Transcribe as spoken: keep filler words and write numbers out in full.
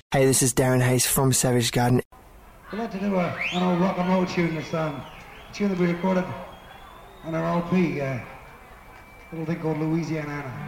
Hey, this is Darren Hayes from Savage Garden. We'd like to do a, an old rock and roll tune this time. A tune that we recorded on our L P, uh, a little thing called Louisiana.